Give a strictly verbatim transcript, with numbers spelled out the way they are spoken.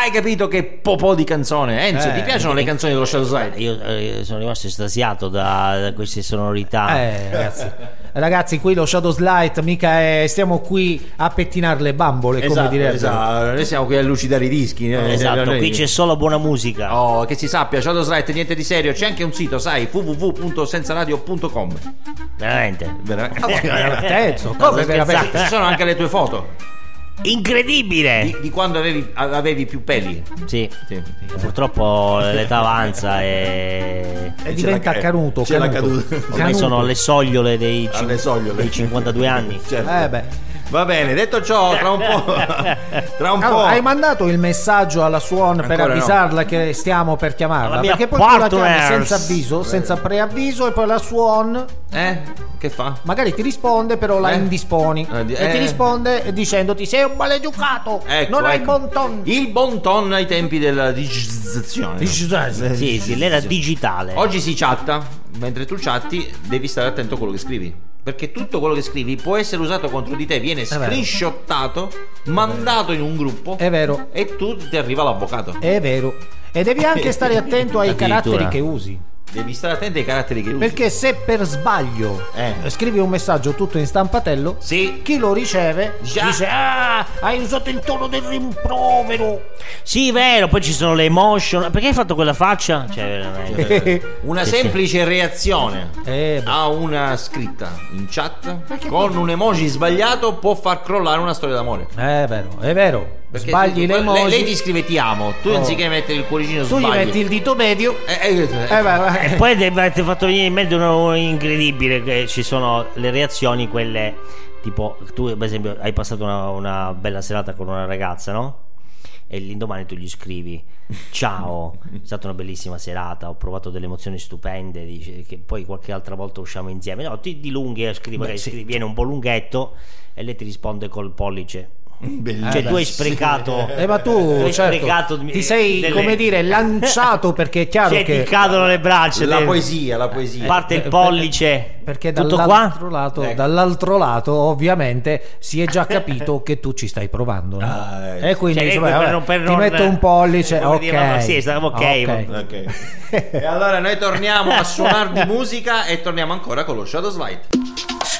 hai capito che popò di canzone. Enzo, Eh, ti piacciono le canzoni dello Shadow Slide? Io eh, sono rimasto estasiato da, da queste sonorità. Eh, ragazzi. Ragazzi, qui lo Shadow Slide mica è, stiamo qui a pettinare le bambole, come Esatto, direbbe. esatto. Noi siamo qui a lucidare i dischi. eh. Esatto, Noi- qui c'è solo buona musica. Oh, che si sappia, Shadow Slide niente di serio. C'è anche un sito, sai, w w w punto senza radio punto com. Veramente. Terzo, Stavo come veramente? scherzando. Ci sono anche le tue foto Incredibile. di, di quando avevi, avevi più peli. Sì. Sì. Purtroppo l'età avanza e E diventa canuto, c'è la canuto. caduta. ormai Canuto. sono alle sogliole dei, cin- Alle sogliole. dei cinquantadue anni. Certo. Eh beh. Va bene, detto ciò, tra un po', tra un po'. Allora, hai mandato il messaggio alla Suon per Ancora no. avvisarla che stiamo per chiamarla? Alla mia Perché poi tu la chiami partners. senza avviso, senza preavviso, e poi la Suon Eh? Che fa? magari ti risponde, però la Eh? indisponi. Eh, di- E ti eh. risponde dicendoti: sei un maleducato, Ecco, non hai ecco. bon ton. Il bon ton ai tempi della digitalizzazione. Sì, sì, l'era digitale. Oggi si chatta, mentre tu chatti devi stare attento a quello che scrivi. Perché tutto quello che scrivi può essere usato contro di te, viene vero. screenshottato, mandato in un gruppo. È vero. E tu ti arriva l'avvocato. È vero. E devi anche stare attento ai Addirittura. caratteri che usi. Devi stare attento ai caratteri che usi. Perché se per sbaglio Eh. scrivi un messaggio tutto in stampatello, Sì. chi lo riceve Già. dice: ah, hai usato il tono del rimprovero. Sì, vero, poi ci sono le emotion. Perché hai fatto quella faccia? Cioè, veramente. Una Sì, semplice reazione Eh, beh. a una scritta in chat con un emoji sbagliato può far crollare una storia d'amore. È vero, è vero. Perché Sbagli tu- le emoji. lei, lei ti scrive ti amo, tu Oh. anziché mettere il cuoricino Tu gli sbagli. metti il dito medio. Eh, eh, eh, Eh, vai, vai. E poi ti avete fatto venire in mente uno incredibile, che ci sono le reazioni quelle tipo tu per esempio hai passato una, una bella serata con una ragazza, no? E l'indomani tu gli scrivi: ciao, è stata una bellissima serata, ho provato delle emozioni stupende, dice che poi qualche altra volta usciamo insieme. No, ti dilunghi e scrivi, magari sì. scrivi, viene un po' lunghetto e lei ti risponde col pollice. Bellissimo. Cioè tu hai sprecato Eh, ma tu, tu hai certo, sprecato ti sei, delle- come dire, lanciato, perché è chiaro cioè, che ti cadono le braccia, La te- poesia, la poesia. parte il Eh, pollice, perché tutto dall'altro qua. lato, Ecco. dall'altro lato ovviamente si è già capito che tu ci stai provando, no? Ah, eh. E quindi Cioè, dici, per "Beh, vabbè, non- per ti non- metto un pollice, come ok, dire, ma sì, stavo ok, ok. Ok. E allora noi torniamo a suonare di musica e torniamo ancora con lo Shadow Slide.